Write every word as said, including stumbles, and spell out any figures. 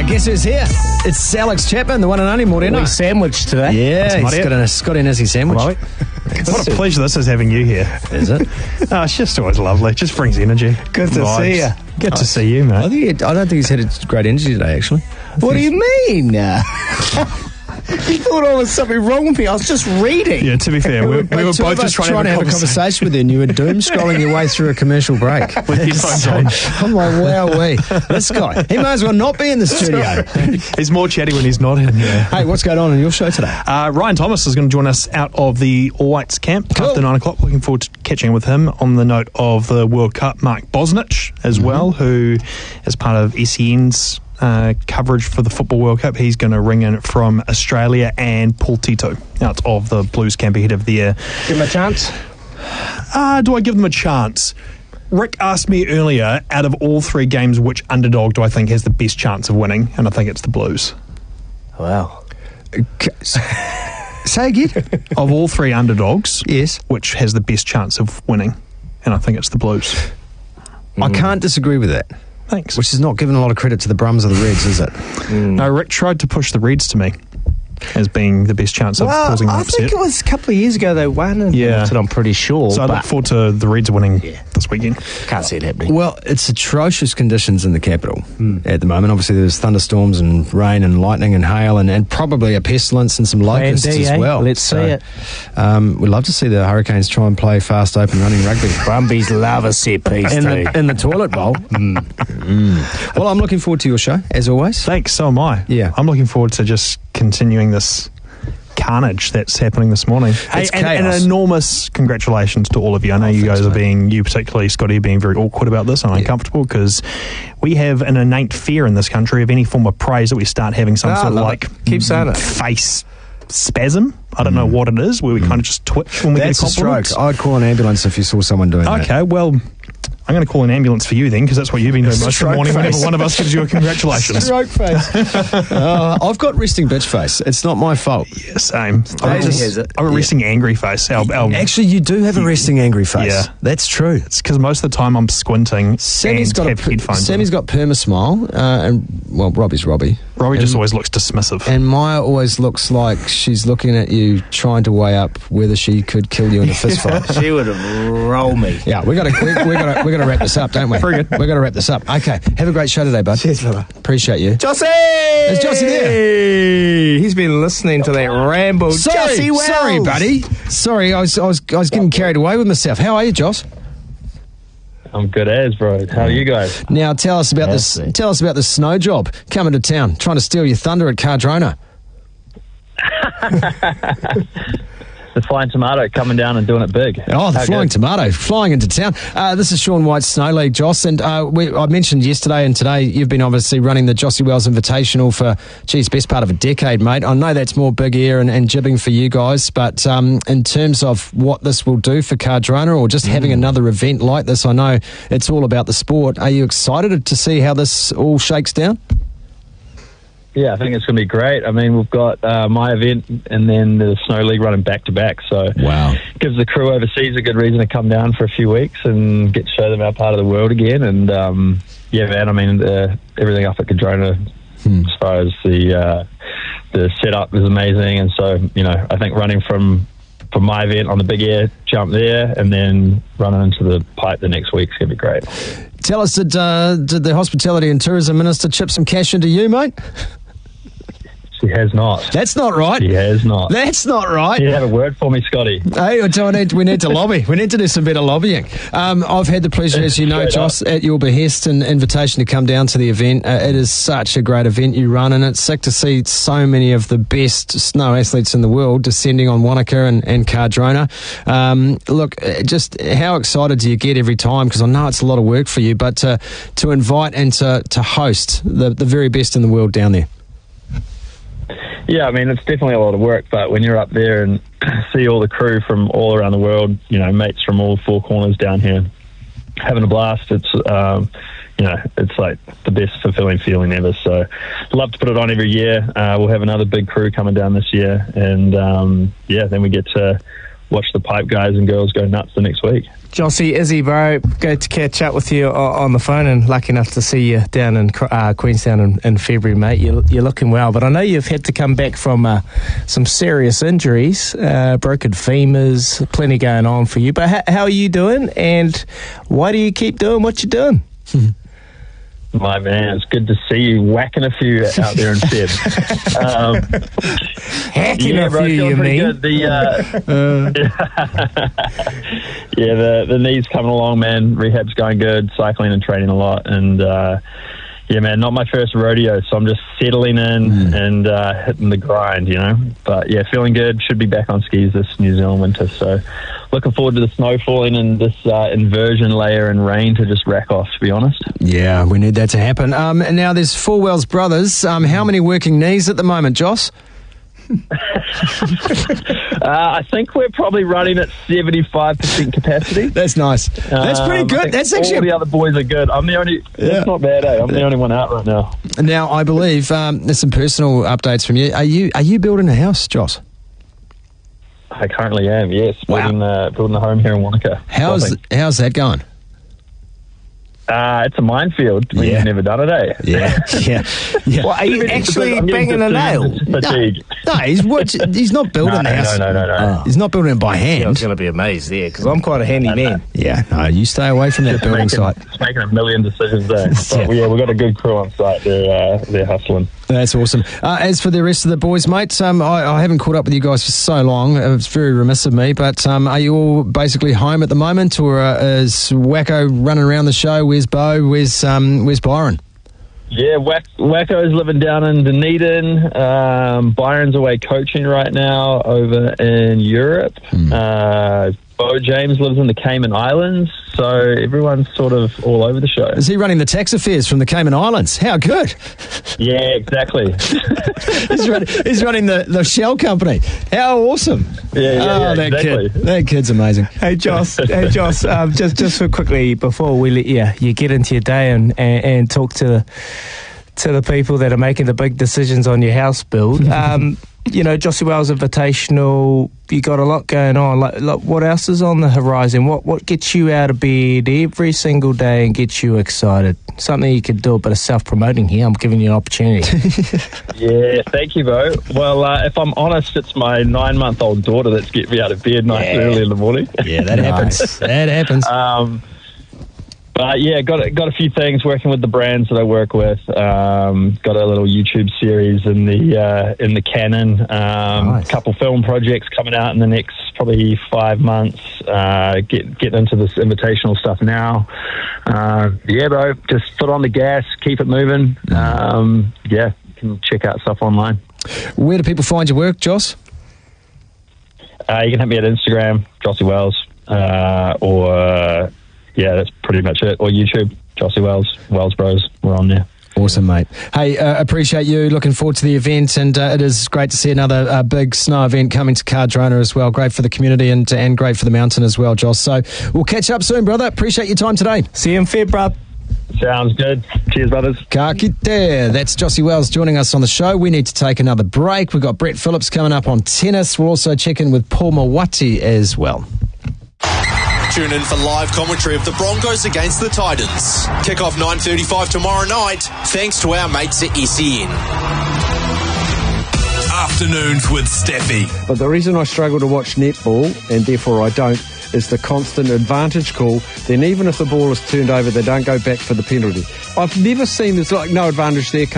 guess who's here? It's Alex Chapman, the one and only Morena. We sandwich today. Yeah, he's got a Scotty Nizzy sandwich. Right. What a pleasure this is having you here. Is it? Oh, it's just always lovely. It just brings energy. Good to Vibes. see you. Good to see you, mate. I, think he, I don't think he's had a great energy today, actually. What do you mean? Uh, you thought I was something wrong with me. I was just reading. Yeah, to be fair, we, we But were two both of us just trying, to have a conversation with you, and you were doom scrolling your way through a commercial break. with headphones on. I'm like, wow, wee. This guy, he may as well not be in the studio. He's more chatty when he's not in here. Hey, what's going on in your show today? Uh, Ryan Thomas is going to join us out of the All Whites camp Cool. after nine o'clock. Looking forward to catching with him on the note of the World Cup. Mark Bosnich as Mm-hmm. well, who is part of S E N's uh, coverage for the Football World Cup. He's going to ring in from Australia, and Paul Tito out of the Blues camp ahead of their... Give him a chance. Uh, do I give them a chance? Rick asked me earlier, out of all three games, which underdog do I think has the best chance of winning? And I think it's the Blues. Wow. Say again? Of all three underdogs, Yes. which has the best chance of winning? And I think it's the Blues. I can't disagree with that. Thanks. Which is not giving a lot of credit to the Brums or the Reds, is it? No, Rick tried to push the Reds to me as being the best chance of Well, causing an I upset. think it was a couple of years ago they won in Yeah. Hamilton, I'm pretty sure. So I look but forward to the Reds winning Yeah. this weekend. can't see it happening. Well, it's atrocious conditions in the capital at the moment. Obviously, there's thunderstorms and rain and lightning and hail and, and probably a pestilence and some locusts D, as eh? well. Let's see it. Um, we'd love to see the Hurricanes try and play fast, open running rugby. Brumbies love a set piece In too. the, in the toilet bowl. Mm. Well, I'm looking forward to your show, as always. Thanks, so am I. Yeah. I'm looking forward to just continuing this carnage that's happening this morning. Hey, It's and, and chaos. an enormous congratulations to all of you. I know you thanks, guys are mate. being, you particularly, Scotty, are being very awkward about this and Yeah. uncomfortable because we have an innate fear in this country of any form of praise that we start having some Ah, sort of love like it. Keep saying it. face spasm. I don't know what it is, where we kind of just twitch when we That's get a a compliment. stroke. I'd call an ambulance if you saw someone doing that. Okay, well, I'm going to call an ambulance for you then, because that's what you've been doing most of the Stroke morning whenever face. one of us gives you a congratulations. Stroke face. uh, I've got resting bitch face. It's not my fault. Yeah, same. I'm Daisy just- has it. I'm a resting angry face. Our, our, Actually, you do have a resting angry face. Yeah. That's true. it's because most of the time I'm squinting Sammy's and got have a headphones Sammy's on. got perma smile, uh, and well, Robbie's Robbie. Robbie just and- always looks dismissive. And Maya always looks like she's looking at you, trying to weigh up whether she could kill you in a fist fight. She would have rolled me. Yeah, we got to we, we got to we got to wrap this up, don't we? Very good. We got to wrap this up. Okay, have a great show today, bud. Cheers, fella. Appreciate you. Jossie! Is Jossie there? He's been listening to that ramble. Sorry, Jossie Wells. sorry, buddy. Sorry, I was I was I was getting carried away with myself. How are you, Joss? I'm good as, bro. How are you guys? Now tell us about this. Fancy. Tell us about this snow job coming to town, trying to steal your thunder at Cardrona. The Flying Tomato coming down and doing it big. Oh, the How Flying good? Tomato, flying into town. Uh, this is Sean White's Snow League, Joss, and uh, we, I mentioned yesterday and today you've been obviously running the Jossie Wells Invitational for, geez, best part of a decade, mate. I know that's more big air and, and jibbing for you guys, but um, in terms of what this will do for Cardrona or just having another event like this, I know it's all about the sport. Are you excited to see how this all shakes down? Yeah, I think it's going to be great. I mean, we've got uh, my event and then the Snow League running back to back. So Wow. gives the crew overseas a good reason to come down for a few weeks and get to show them our part of the world again. And um, yeah, man, I mean, uh, everything up at Cardrona Hmm. as far as the uh, the setup is amazing. And so, you know, I think running from from my event on the big air jump there and then running into the pipe the next week is going to be great. Tell us, did, uh, did the Hospitality and Tourism Minister chip some cash into you, mate? She has not. That's not right. She has not. That's not right. You have a word for me, Scotty. Hey, do I need, we need to lobby. We need to do some better lobbying. Um, I've had the pleasure, as you know, Straight Joss, at your behest and invitation to come down to the event. Uh, it is such a great event you run, and it's sick to see so many of the best snow athletes in the world descending on Wanaka and, and Cardrona. Um, look, uh, just how excited do you get every time? Because I know it's a lot of work for you, but to, to invite and to, to host the, the very best in the world down there. Yeah, I mean, it's definitely a lot of work, but when you're up there and see all the crew from all around the world, you know, mates from all four corners down here having a blast, it's, um, you know, it's like the best fulfilling feeling ever. So love to put it on every year. Uh, we'll have another big crew coming down this year. And, um, yeah, then we get to watch the pipe guys and girls go nuts the next week. Jossie, Izzy, bro, great to catch up with you on the phone, and lucky enough to see you down in uh, Queenstown in, in February, mate. You're, you're looking well, but I know you've had to come back from uh, some serious injuries, uh, broken femurs, plenty going on for you. But ha- how are you doing, and why do you keep doing what you're doing? My man, it's good to see you whacking a few out there in Feb. um, Hacking yeah, a bro, few, feeling you pretty mean? good. The, uh, yeah, the the knees coming along, man. Rehab's going good. Cycling and training a lot, and uh, yeah, man, not my first rodeo, so I'm just settling in mm. and uh, hitting the grind, you know. But yeah, feeling good. Should be back on skis this New Zealand winter, so looking forward to the snow falling and this uh, inversion layer and rain to just rack off, to be honest. Yeah, we need that to happen. Um, and now there's Four Wells Brothers. Um, how many working knees at the moment, Joss? uh, I think we're probably running at seventy-five percent capacity. That's nice. That's pretty Um, I good. think That's all actually the other boys are good. I'm the only. Yeah. That's not bad, eh? I'm the only one out right now. Now, I believe um, there's some personal updates from you. Are you are you building a house, Joss? I currently am. Yes, Wow. building, uh, building a home here in Wanaka. How's Lovely. how's that going? Uh, it's a minefield. We've Yeah. never done it, eh? Yeah, yeah, yeah. Well, are you actually I'm getting banging a nail? to fatigue. No, he's what, he's not building No, the house. no, no, no, no. He's not building it by Yeah, I was hand. going to be amazed there, because I'm quite a handy man. Yeah, no, you stay away from that building making, site. It's making a million decisions there. But Yeah. yeah, we've got a good crew on site. They're, uh, they're hustling. That's awesome. Uh, as for the rest of the boys, mates, um, I, I haven't caught up with you guys for so long. It's very remiss of me, but um, are you all basically home at the moment, or uh, is Wacko running around the show? Where's Bo? Where's um, where's Byron? Yeah, Wack, Wacko's living down in Dunedin. Um, Byron's away coaching right now over in Europe. Hmm. Uh, Bo James lives in the Cayman Islands. So everyone's sort of all over the show. Is he running the tax affairs from the Cayman Islands? How good. Yeah, exactly. he's, running, he's running the, the Shell company. How awesome. Yeah, yeah, oh, yeah, that exactly. kid. That kid's amazing. Hey Joss, hey Joss, um, just just for quickly before we let you you get into your day and, and, and talk to the, to the people that are making the big decisions on your house build. Um, you know, Jossie Wells Invitational, you got a lot going on. Like, like, what else is on the horizon? What what gets you out of bed every single day and gets you excited? Something you could do a bit of self-promoting here. I'm giving you an opportunity. Yeah, thank you, Bo. Well, uh, if I'm honest, it's my nine-month-old daughter that's getting me out of bed nice and Yeah. early in the morning. Yeah, that happens. That happens. Um, but yeah, got got a few things working with the brands that I work with. Um, got a little YouTube series in the uh, in the canon. Um, Nice. Couple film projects coming out in the next probably five months. Uh, get get into this invitational stuff now. Uh, yeah, bro, just foot on the gas, keep it moving. Um, yeah, you can check out stuff online. Where do people find your work, Joss? Uh, you can hit me at Instagram, Jossie Wells, uh, or uh, yeah, that's pretty much it. Or YouTube, Jossie Wells, Wells Bros. We're on there. Awesome, mate. Hey, uh, appreciate you. Looking forward to the event, and uh, it is great to see another uh, big snow event coming to Cardrona as well. Great for the community and and great for the mountain as well, Joss. So we'll catch up soon, brother. Appreciate your time today. See you in Feb, bruh. Sounds good. Cheers, brothers. Ka kite. That's Jossie Wells joining us on the show. We need to take another break. We've got Brett Phillips coming up on tennis. We'll also check in with Paul Mawati as well. Tune in for live commentary of the Broncos against the Titans. Kick off nine thirty-five tomorrow night, thanks to our mates at S E N. Afternoons with Steffi. But the reason I struggle to watch netball, and therefore I don't, is the constant advantage call. Then even if the ball is turned over, they don't go back for the penalty. I've never seen, there's like no advantage there.